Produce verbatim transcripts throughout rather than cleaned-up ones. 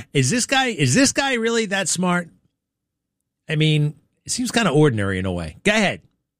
is this guy is this guy really that smart? I mean, it seems kind of ordinary in a way. Go ahead.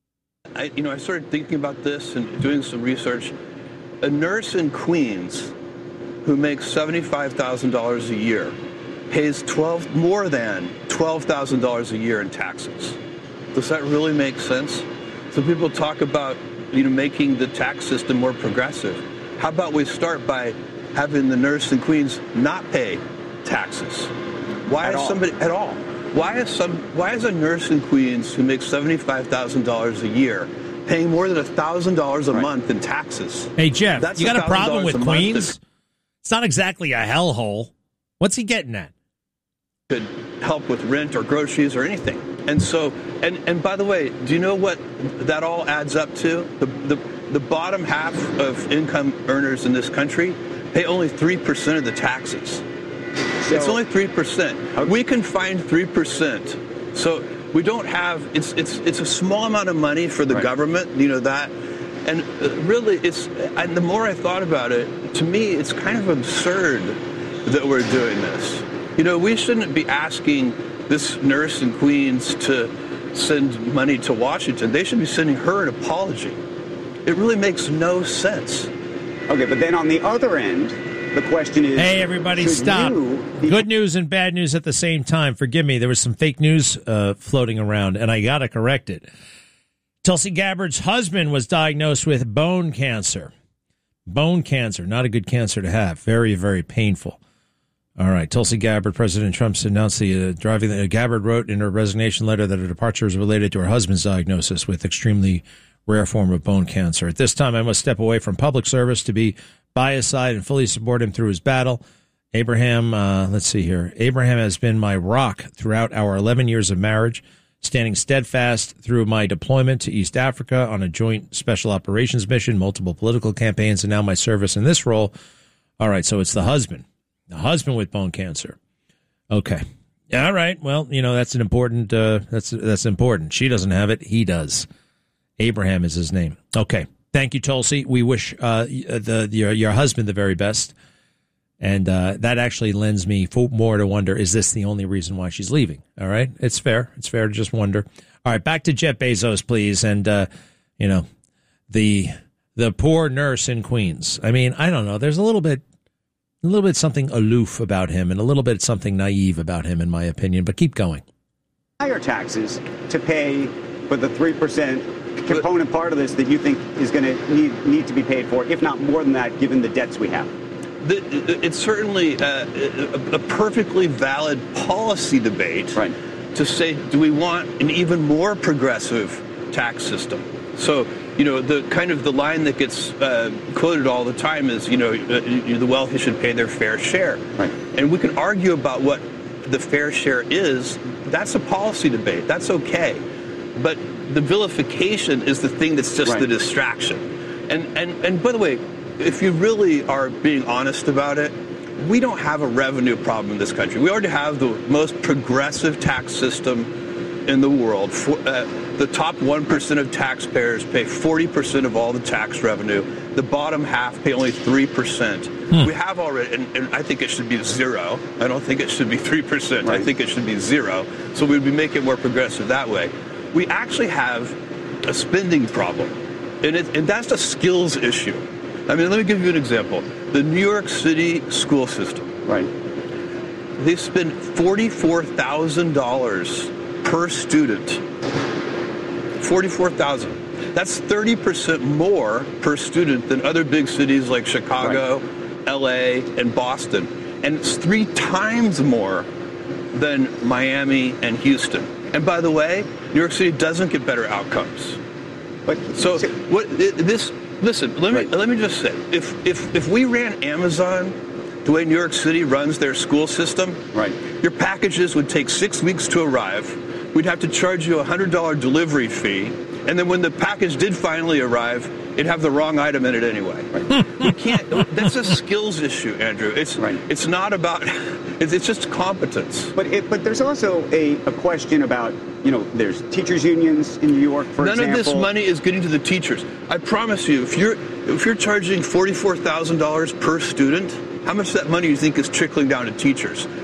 I, you know, I started thinking about this and doing some research. A nurse in Queens who makes seventy-five thousand dollars a year pays twelve more than twelve thousand dollars a year in taxes. Does that really make sense? So people talk about, you know, making the tax system more progressive. How about we start by having the nurse in Queens not pay taxes? Why is somebody at all? Why is some? Why is a nurse in Queens who makes seventy-five thousand dollars a year paying more than a thousand dollars a right. month in taxes? Hey Jeff, That's you got a problem with Queens? That it's not exactly a hellhole. What's he getting at? Could help with rent or groceries or anything. And so, and and by the way, do you know what that all adds up to? The the the bottom half of income earners in this country pay only three percent of the taxes. So, it's only three percent. We can find three percent. So we don't have, it's it's it's a small amount of money for the right. government, you know that. And really, it's, and the more I thought about it, to me, it's kind of absurd that we're doing this. You know, we shouldn't be asking this nurse in Queens to send money to Washington. They should be sending her an apology. It really makes no sense. Okay, but then on the other end, the question is... Hey, everybody, stop. Be- Good news and bad news at the same time. Forgive me, there was some fake news uh, floating around, and I got to correct it. Tulsi Gabbard's husband was diagnosed with bone cancer. Bone cancer, not a good cancer to have. Very, very painful. All right, Tulsi Gabbard, President Trump announced the uh, driving. Uh, Gabbard wrote in her resignation letter that her departure is related to her husband's diagnosis with extremely rare form of bone cancer. At this time, I must step away from public service to be by his side and fully support him through his battle. Abraham, uh, let's see here. Abraham has been my rock throughout our eleven years of marriage, standing steadfast through my deployment to East Africa on a joint special operations mission, multiple political campaigns, and now my service in this role. All right, so it's the husband. The husband with bone cancer. Okay. All right. Well, you know, that's an important, uh, that's, that's important. She doesn't have it. He does. Abraham is his name. Okay. Thank you, Tulsi. We wish, uh, the, your, your husband the very best. And, uh, that actually lends me more to wonder, is this the only reason why she's leaving? All right. It's fair. It's fair to just wonder. All right. Back to Jeff Bezos, please. And, uh, you know, the, the poor nurse in Queens. I mean, I don't know. There's a little bit, A little bit something aloof about him and a little bit something naive about him, in my opinion. But keep going. Higher taxes to pay for the three percent component part of this that you think is going to need, need to be paid for, if not more than that, given the debts we have. The, it's certainly a, a perfectly valid policy debate right. to say, do we want an even more progressive tax system? So, you know, the kind of the line that gets uh, quoted all the time is, you know, uh, the wealthy should pay their fair share. Right. And we can argue about what the fair share is. That's a policy debate. That's okay. But the vilification is the thing that's just right. the distraction. And, and, and by the way, if you really are being honest about it, we don't have a revenue problem in this country. We already have the most progressive tax system in the world. For, uh, the top one percent of taxpayers pay forty percent of all the tax revenue. The bottom half pay only three percent. Hmm. We have already, and, and I think it should be zero. I don't think it should be three percent. Right. I think it should be zero. So we'd be making it more progressive that way. We actually have a spending problem, and, it, and that's a skills issue. I mean, let me give you an example. The New York City school system. Right. They spend forty-four thousand dollars per student. forty-four thousand dollars. That's thirty percent more per student than other big cities like Chicago, right. L A, and Boston. And it's three times more than Miami and Houston. And by the way, New York City doesn't get better outcomes. But so what this listen, let me right. let me just say, if if if we ran Amazon the way New York City runs their school system, right. your packages would take six weeks to arrive. We'd have to charge you a one hundred dollars delivery fee. And then when the package did finally arrive, it'd have the wrong item in it anyway. Right. We can't. That's a skills issue, Andrew. It's right. it's not about. It's, it's just competence. But it, but there's also a, a question about, you know, there's teachers unions in New York, for None example. None of this money is getting to the teachers. I promise you, if you're if you're charging forty-four thousand dollars per student, how much of that money do you think is trickling down to teachers?